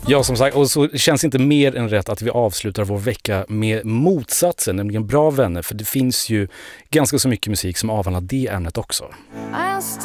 Ja, som sagt, och så känns inte mer än rätt att vi avslutar vår vecka med motsatsen, nämligen bra vänner, för det finns ju ganska så mycket musik som avhandlar det ämnet också.